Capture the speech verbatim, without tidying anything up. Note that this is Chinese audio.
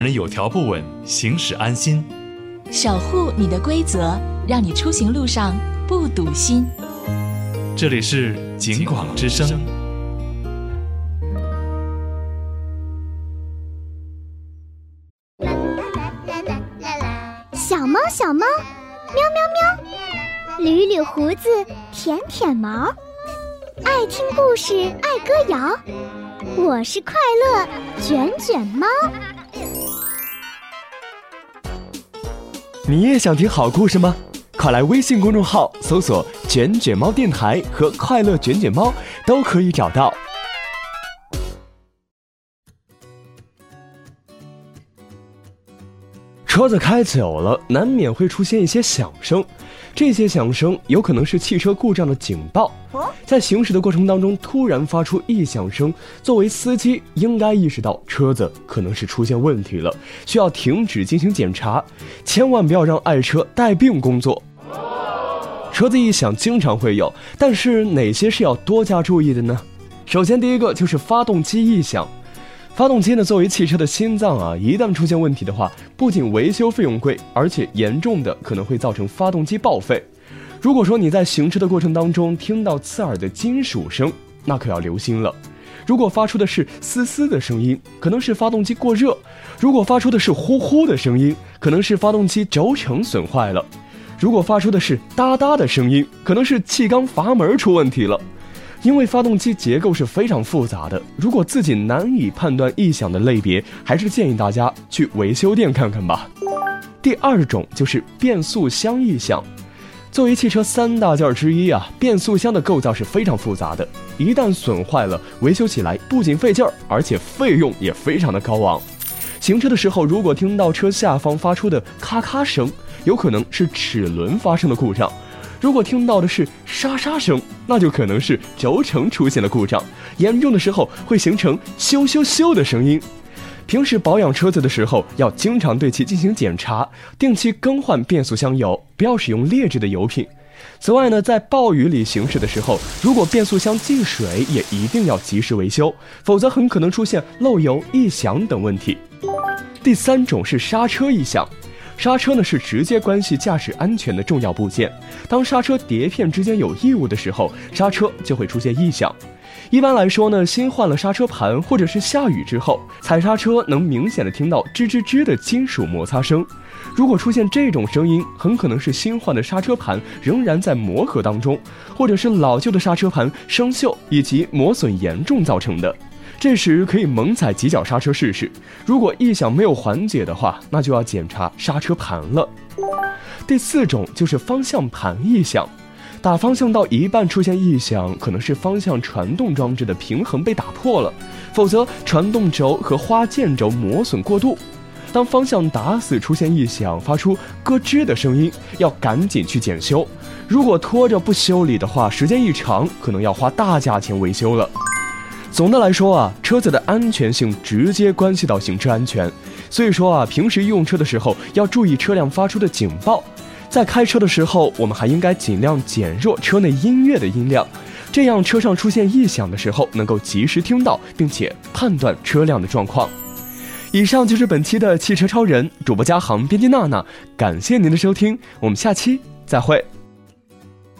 人有条不紊，行驶安心。 守护你的规则，让你出行路上不堵心。 这里是警广之声。 小猫小猫，喵喵喵，捋捋胡子，舔舔毛，爱听故事，爱歌谣，我是快乐卷卷猫。 你也想听好故事吗？快来微信公众号搜索卷卷猫电台和快乐卷卷猫，都可以找到。车子开久了，难免会出现一些响声，这些响声有可能是汽车故障的警报。在行驶的过程当中突然发出异响声，作为司机应该意识到车子可能是出现问题了，需要停止进行检查，千万不要让爱车带病工作。车子异响经常会有，但是哪些是要多加注意的呢？首先第一个就是发动机异响。发动机呢，作为汽车的心脏啊，一旦出现问题的话，不仅维修费用贵，而且严重的可能会造成发动机报废。如果说你在行车的过程当中听到刺耳的金属声，那可要留心了。如果发出的是嘶嘶的声音，可能是发动机过热；如果发出的是呼呼的声音，可能是发动机轴承损坏了；如果发出的是哒哒的声音，可能是气缸阀门出问题了。因为发动机结构是非常复杂的，如果自己难以判断异响的类别，还是建议大家去维修店看看吧。第二种就是变速箱异响。作为汽车三大件之一啊，变速箱的构造是非常复杂的，一旦损坏了，维修起来不仅费劲儿，而且费用也非常的高昂。行车的时候，如果听到车下方发出的咔咔声，有可能是齿轮发生了故障；如果听到的是沙沙声，那就可能是轴承出现了故障，严重的时候会形成咻咻咻的声音。平时保养车子的时候，要经常对其进行检查，定期更换变速箱油，不要使用劣质的油品。此外呢，在暴雨里行驶的时候，如果变速箱进水，也一定要及时维修，否则很可能出现漏油、异响等问题。第三种是刹车异响。刹车呢是直接关系驾驶安全的重要部件，当刹车碟片之间有异物的时候，刹车就会出现异响。一般来说呢，新换了刹车盘或者是下雨之后，踩刹车能明显的听到吱吱吱的金属摩擦声。如果出现这种声音，很可能是新换的刹车盘仍然在磨合当中，或者是老旧的刹车盘生锈以及磨损严重造成的。这时可以猛踩几脚刹车试试，如果异响没有缓解的话，那就要检查刹车盘了。第四种就是方向盘异响。打方向到一半出现异响，可能是方向传动装置的平衡被打破了，否则传动轴和花键轴磨损过度。当方向打死出现异响，发出咯吱的声音，要赶紧去检修。如果拖着不修理的话，时间一长，可能要花大价钱维修了。总的来说啊，车子的安全性直接关系到行车安全，所以说啊，平时用车的时候要注意车辆发出的警报。在开车的时候，我们还应该尽量减弱车内音乐的音量，这样车上出现异响的时候能够及时听到，并且判断车辆的状况。以上就是本期的汽车超人，主播嘉航，编辑娜娜，感谢您的收听，我们下期再会。